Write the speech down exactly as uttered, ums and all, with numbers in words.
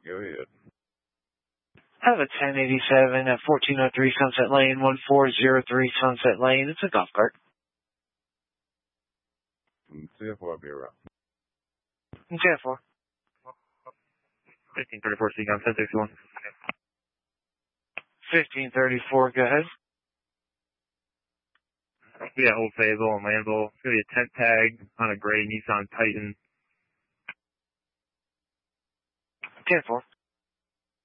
Go ahead. I have a ten eighty-seven at fourteen oh three Sunset Lane, one four zero three Sunset Lane. It's a golf cart. C F four, I'll be around. C F four. fifteen thirty-four, Seacom, ten sixty-one. fifteen thirty-four, go ahead. Yeah, Old Fayetteville and Landville. It's going to be a tent tag on a gray Nissan Titan. ten four.